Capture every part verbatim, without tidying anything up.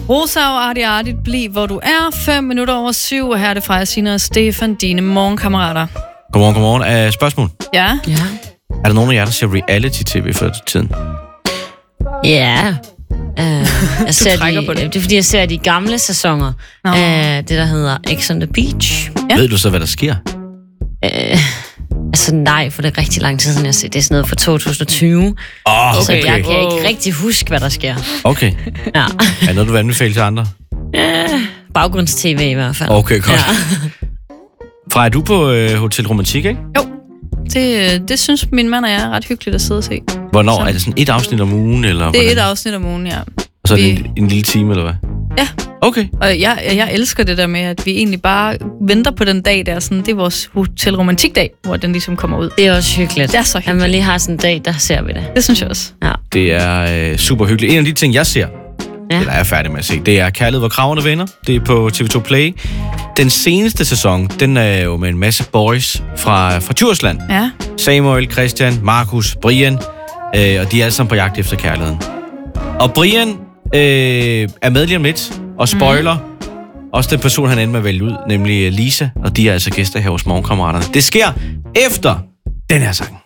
Rosa og Arti Arti, bliv hvor du er. Fem minutter over syv, og her er det fra Sina og Stefan, dine morgenkammerater. Godmorgen, godmorgen. Uh, spørgsmål? Ja? Ja. Er der nogen af jer, der ser reality-tv før tiden? Ja. Uh, jeg ser trækker de, på det. det er fordi, jeg ser de gamle sæsoner. Nå. Uh, det, der hedder X on the Beach. Ja. Ved du så, hvad der sker? Uh, altså nej, for det er rigtig lang tid siden, jeg ser. Det er sådan noget fra to tusind og tyve. Åh, oh, Så okay. jeg kan ikke rigtig huske, hvad der sker. Okay. Ja. Er det noget, du vil anbefale til andre? Uh, Baggrunds-tv i hvert fald. Okay, godt. Ja. Fra, er du på øh, Hotel Romantik, ikke? Jo, det, det synes min mand og jeg er ret hyggeligt at sidde og se. Hvornår? Så. Er det sådan et afsnit om ugen? Eller Det er et hvordan? afsnit om ugen, ja. Og så er det Vi- en, en lille time, eller hvad? Ja. Okay. Og jeg, jeg elsker det der med, at vi egentlig bare venter på den dag der. Sådan, det er vores Hotel Romantik-dag, hvor den ligesom kommer ud. Det er også hyggeligt. Det er så At man hyggeligt. lige har sådan en dag, der ser vi det. Det synes jeg også. Ja. Det er øh, super hyggeligt. En af de ting, jeg ser, Ja. eller er jeg færdig med at se, det er Kærlighed, hvor kragerne vender. Det er på T V to Play. Den seneste sæson, den er jo med en masse boys fra, fra Djursland. Ja. Samuel, Christian, Markus, Brian, øh, og de er alle sammen på jagt efter kærligheden. Og Brian øh, er med lige om lidt, og spoiler mm. også den person, han ender med at vælge ud, nemlig Lisa, og de er altså gæster her hos Morgenkammeraterne. Det sker efter den her sang.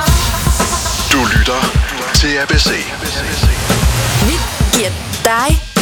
Du lytter til A B C. Vi giver dig